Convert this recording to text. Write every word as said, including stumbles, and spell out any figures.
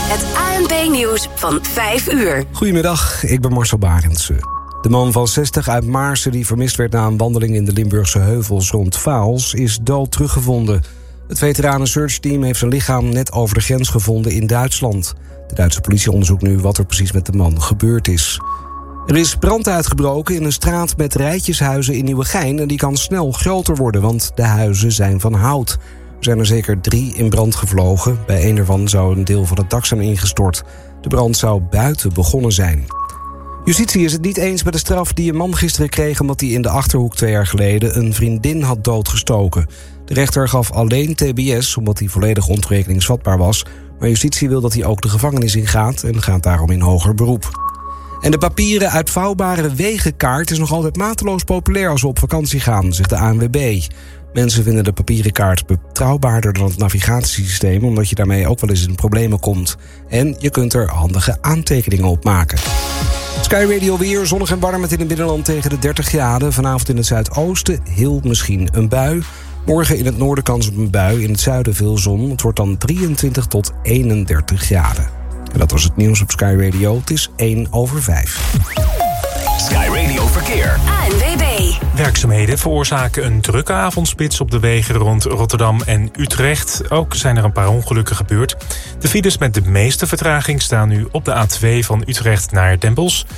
Het A N P-nieuws van vijf uur. Goedemiddag, ik ben Marcel Barendse. De man van zestig uit Maarsen die vermist werd na een wandeling in de Limburgse heuvels rond Vaals is dood teruggevonden. Het veteranen searchteam heeft zijn lichaam net over de grens gevonden in Duitsland. De Duitse politie onderzoekt nu wat er precies met de man gebeurd is. Er is brand uitgebroken in een straat met rijtjeshuizen in Nieuwegein en die kan snel groter worden, want de huizen zijn van hout. Er zijn er zeker drie in brand gevlogen. Bij een ervan zou een deel van het dak zijn ingestort. De brand zou buiten begonnen zijn. Justitie is het niet eens met de straf die een man gisteren kreeg omdat hij in de Achterhoek twee jaar geleden een vriendin had doodgestoken. De rechter gaf alleen T B S omdat hij volledig ontoerekeningsvatbaar was. Maar justitie wil dat hij ook de gevangenis ingaat en gaat daarom in hoger beroep. En de papieren uitvouwbare wegenkaart is nog altijd mateloos populair als we op vakantie gaan, zegt de A N W B. Mensen vinden de papieren kaart betrouwbaarder dan het navigatiesysteem, omdat je daarmee ook wel eens in problemen komt. En je kunt er handige aantekeningen op maken. Sky Radio weer, zonnig en warm met in het binnenland tegen de dertig graden. Vanavond in het zuidoosten heel misschien een bui. Morgen in het noorden kans op een bui, in het zuiden veel zon. Het wordt dan drieëntwintig tot eenendertig graden. En dat was het nieuws op Sky Radio. Het is één over vijf. Sky Radio Verkeer. A N W B. Werkzaamheden veroorzaken een drukke avondspits op de wegen rond Rotterdam en Utrecht. Ook zijn er een paar ongelukken gebeurd. De files met de meeste vertraging staan nu op de A twee van Utrecht naar Den Bosch.